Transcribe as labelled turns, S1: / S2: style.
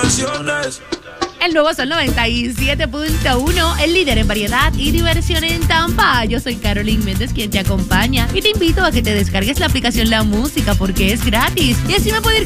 S1: canciones.
S2: El nuevo Sol 97.1, el líder en variedad y diversión en Tampa. Yo soy Carolyn Méndez, quien te acompaña, y te invito a que te descargues la aplicación La Música porque es gratis. Y así me puedes ir